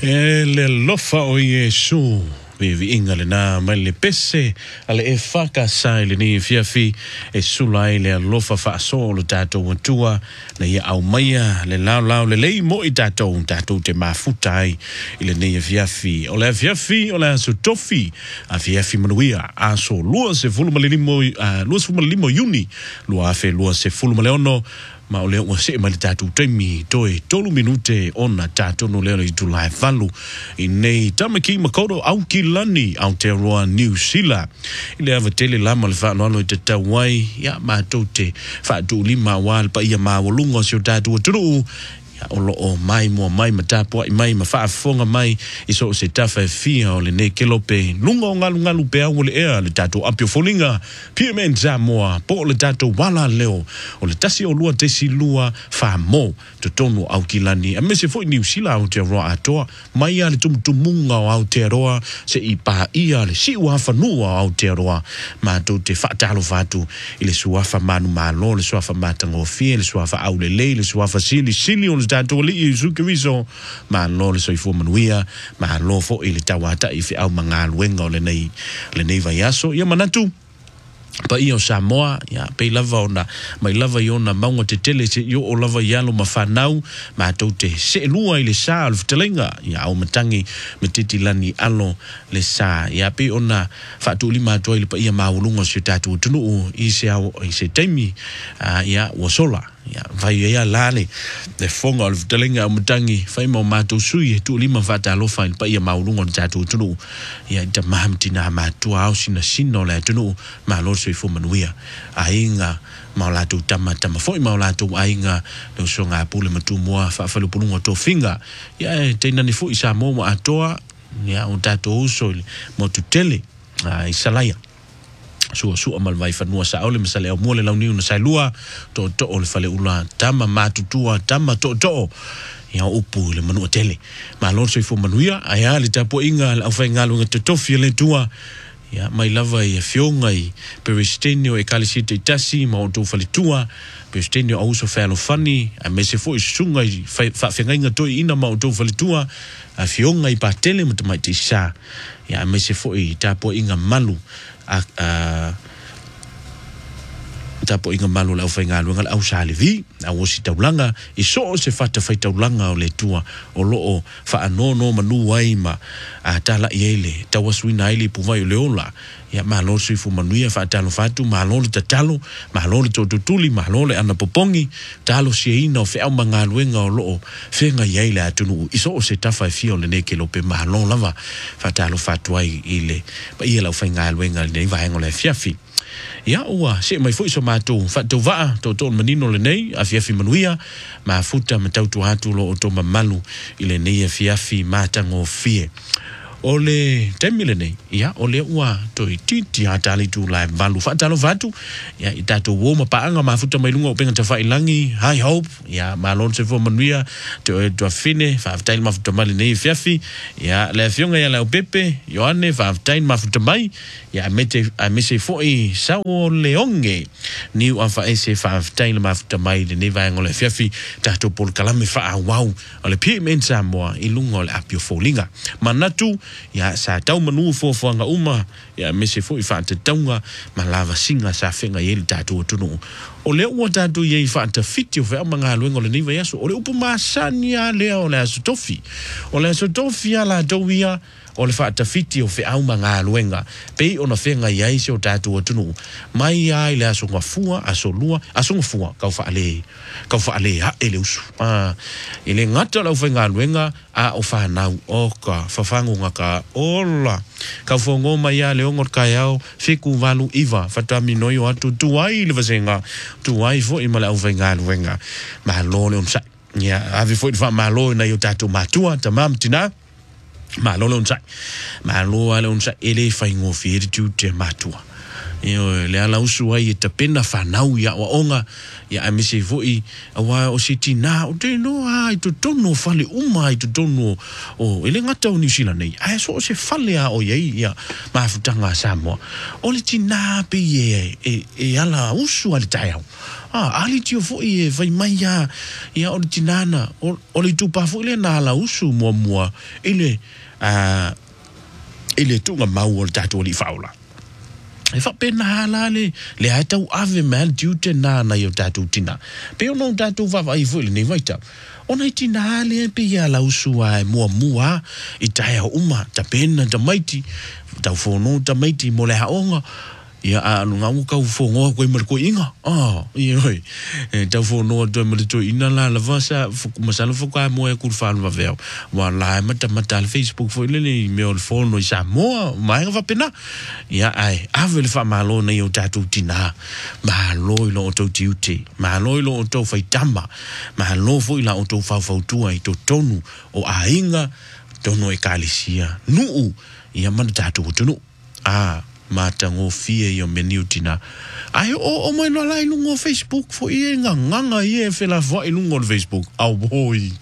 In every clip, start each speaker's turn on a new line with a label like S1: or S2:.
S1: Le lofa o Yesu vivi ingale na male pese ale e faka sai le ni fiafi e sulai le lofa fa solo tato wantua na ia au maia le lau le lei mo i tato te mafutai ile ne fiafi o le fiafi o le so tofi a fiafi manuia a so lua se fulu malimo lua se fulu malimo yuni lua fe lua se fulu maleono ma o leo se ma tatu temi toe tolu minute ona tatu no leo i July falu i nei tamaki makodo au kilani au te roa New Zealand ile ava tele lama le fa no te tawai ya ma tote fa tu lima wal pa ia ma volungo se tatu tru o lo o mai mo mai matapo mai ma fa fonga mai iso se tafa fia o le ne kelope lungo ngalu pe o le ea le tato apio folinga piemen zamoa po le tato wala leo o le tasi o lua tesi lua fa mo to tonu au kilani a me se foi New Zealand o te roa atoa mai ale tumumunga o au te roa se i pa ia le si ua fanua au te roa ma to te fa talo fatu ile suafa manu malo le suafa matango fie le suafa au le suafa sili o tato li i sukeriso ma lo le soifo manuia ma lo fo ile tawata i fi au manga luenga o le nei vai aso ia manatu pa io Samoa ya pe lava ona mai lava iona maunga te tele se io o lava yalo mafanau ma to te se lua ile sa al ftelenga ya au matangi metiti lani alo le sa ya pe ona fatu lima to ile pa ia maulunga se tatu tunu i se temi ya wasola ya vai ya lale de fonga al ftelenga matangi fai mo mato sui tu lima fata lo fai pa ia maulunga tatu tunu ya ta mahamtina ma tu au sino le tunu ma lo so fo manuia ainga maulatu tama foi maulatu ainga no songa pule matu moa fa falu pulunga to finga ya tena ni fo isa mo atoa ya un tato uso mo tutele isalaya su amal vai fanua sa ole misale o mole la uniu no sa lua to ole fale ula tama matutua tama to ya upu le manu tele ma lo so fo manuia aya le tapo inga au fa ngalo ngatofi le tua ya mai lava e fionga i peristenio e kalisite tasi ma o to falitua peristenio au so falo fani a mese fo sunga i fa fenga to ina ma o to falitua a fionga i patele mo mai tisa ya mese fo i tapo inga malu tapo inga malu la fenga lu ngal au salivi a wosi taulanga i so se fata fai taulanga o le tua o loo fa anono manu waima a tala yele tawaswina ile puvai leola ya malo sifu manuia fa talo fatu malo tatalo malo totuli malo le ana popongi talo sieina o fe manga luenga o loo fenga yele atunu iso se tafa fio le neke lope malo lava fa talo fatu ai ile ba ia la fenga luenga le vai ngole fiafi ya ua se mai foi so mato fatu va to menino le nei a fiafi manuia ma futa matautu hatu lo to malu ile nei fiafi matango fie ole temile nei ya ole ua to titi atali tu la valu fatalo vatu ya itato wo ma paanga mafuta mai lunga openga tafa ilangi high hope ya malon se fo manuia to fine fa tail mafuta mai nei fiafi ya le fionga ya la pepe yoane fa tail mafuta mai ya mese fo i sao leonge ni wa fa ese fa tail mafuta mai nei va ngole fiafi tato pol kalame fa wow ole piment samoa ilunga le apio folinga manatu ya sa tau manu fo nga uma ya mese fo i fa te taunga malava singa sa fenga yel tatu tunu o le o tatu ye fa te fitio fe manga luengo le niva yaso o le upu masania le o le sotofi ala dowia o le fa te fitio fe au manga luenga pe ona fenga ye so tatu tunu mai ai le aso ngafua aso lua aso ngafua ka fa ale ha ele usu ele ngata la fenga luenga a o fa na o ka fa fangu ngaka ola ka fongo mai ya le ngor ka yao fiku valu iva fatami no yo atu tuai le vasenga tuai fo i mala o fenga luenga ma lo le unsa ya ave fo fa malo na yo tatu matua tamam tina malo le unsa ele fa ingo fieri tu te matua yo le ala usu ai te pena fa nau ya wa onga ya amisi voi awa o sitina o te no ai to tono fale uma ai to tono o ele ngata o New Zealand nei ai so se fale a o ye ya mafutanga Samoa o le tina pe ye e ala usu ale tai ali tio fo e vai mai ya o tinana o le tupa fo le na la usu mo ele tunga mau o tatu li faula e fa pena la le ata u ave mal diute na yo tatu tina pe o no tatu va vai fo le ne vai ta ona tina le pe ya la usu ai mo i tai uma ta pena ta maiti ta fo no ta maiti mo le haonga ia anu ngau kau fongo ko mer ko inga oi ta fono to mer to ina la vasa masala fo ka mo e kur fa va veo wa la mata Facebook fo le me o fono sa mo mai va pena ia ai avel fa malo na yo tatu tina malo lo to tiuti malo lo to fa tamba malo fo ila o to fa tu ai to tonu o ainga tono e kalisia nu ia man tatu tonu matango fie yo menu tina ai o mo no la lungo Facebook fo i nganga i fela fo i lungo Facebook au boy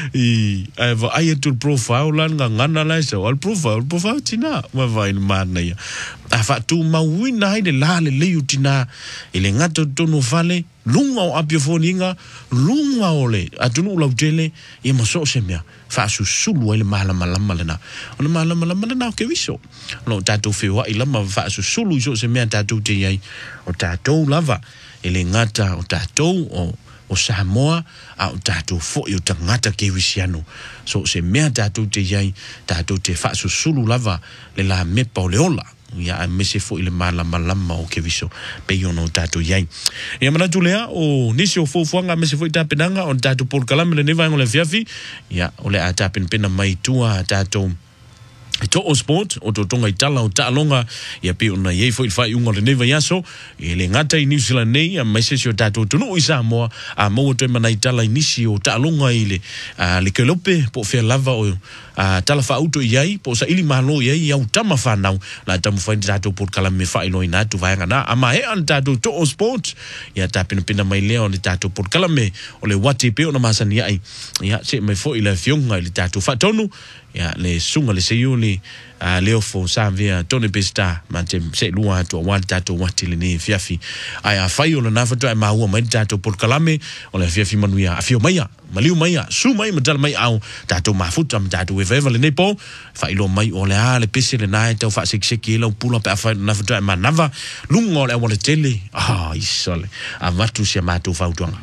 S1: ai va ai tu profile lan ngana la so al profile tina ma vai man ya fa tu ma wina ai de la le tina ile ngato tono vale lungo apio foninga lunga ole atunu la tele e mo so semia fa su sulu ele mala na ona mala na ke viso no tatu fe wa ila ma fa su sulu so semia tatu te ai o tatu lava ele ngata o tatu o Samoa o tatu fo yo tangata ke visiano so semia tatu te ai tatu te fa su sulu lava le la me pauleola ya mese fo ile mala o ke viso pe yo no tatu yai ya mana tulea o nisi o fo nga mese fo ita penanga on tatu por kalame le neva ngole fiafi ya ole ata pena mai tua tatu to o sport o to tonga itala o talonga ya pe ona ye fo fa unga le neva yaso ele ngata i New Zealand nei a mese o tatu tunu isa mo a mo to mana itala inisi o talonga ile le kelope po fe lava o tala fa auto yai po sa ili malo yai ya utama fa nau la tamu fa tatu por kala me fa ino ina tu va ngana ama he an tatu to o sport ya ta pena mai leo le tatu por kala me o le wati pe ona masani ai ya se me fo ile fionga le tatu fa tonu ya le sunga le seyuli leo fo savia tone pesta mante se lua to wan tatu wati le ni fiafi ai a fai ona na fa to ma ua mai tatu por kala me o le fiafi manuia afio maya maliu maya su mai matal mai au tatu mafuta tatu we veva le nepo fa ilo mai o le ale pese le nai tau fa sek lo pula pa fa na fa ma nava lungo le wala tele isole avatu sia matu fa utuanga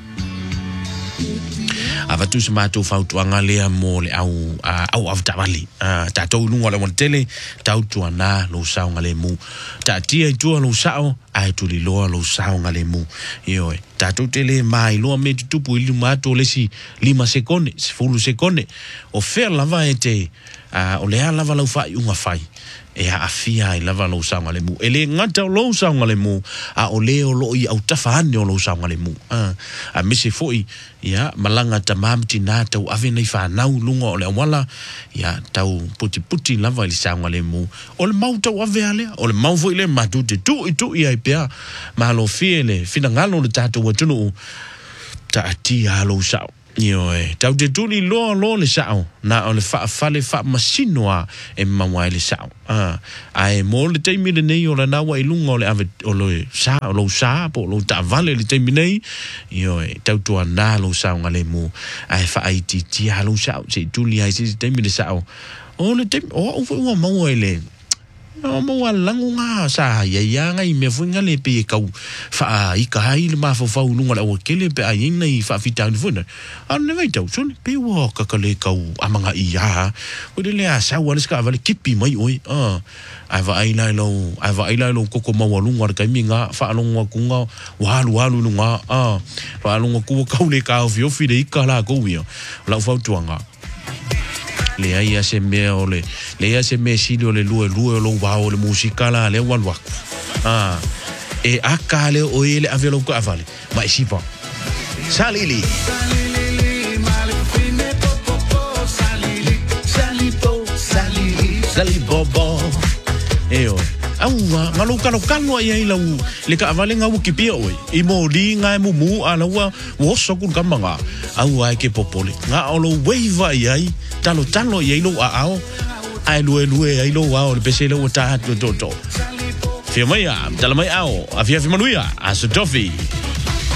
S1: avatu sia matu fa utuanga le mo le au avtavali tatu lungo le wala tele tau tuana lo sao ngale mu tatia tu lo sao ai tu li lo sao ngale mu yo tatu tele mai lo me tu pu ili mato le si 5 sekonde 10 sekonde o fer lava ete o le lava lo fa unga fai e afia i lava lo sao ngale mu ele ngata lo sao ngale mu o le o lo i au tafani o lo sao ngale mu a mese foi ya malanga tamam tina tau ave nei fa nau lunga o le wala ya tau puti lava i sao ngale mu o le mau tau ave ale o le mau foi le matu te tu i ai pea ma lo fiele fina ngalo le tatu watunu ta atia lo sao yo tau te tuli lo le sao na o le fa masinoa e mawai le sao ai mo le taimi le nei o la nawa i lunga o le ave o lo sa po lo ta vale le taimi nei yo tau tua na lo sao ngale mu ai fa ai ti lo sao se tuli ai se taimi le sao o le taimi o mo mawai le mo walangunga sa ya ngai me funga le pe ka fa i ka i le ma fa lunga la o kele pe ai nei fa fita ni funa an ne vai tau son pe wo ka le ka amanga i ya o le sa wa ska va le kipi mai oi ai va ai lo ko ma walunga ka minga fa longa kunga walu lunga fa longa ku ka le ka fio fi de ka la ko wi la fa tuanga le ai se me ole le ai se me si le lue lo wa le musica la le wan wa e akale o ile avelo ko avale ma si pa salili bobo eo aua ngalo kano ia ila le ka avale nga u kipia oi I mo li nga mu ala wa wo sokun kamanga au ai ke popole nga olo weva ia talo ia lo ao ai lue ai lo wa le pese lo ta to fia mai tala mai ao afia manuia a so tofi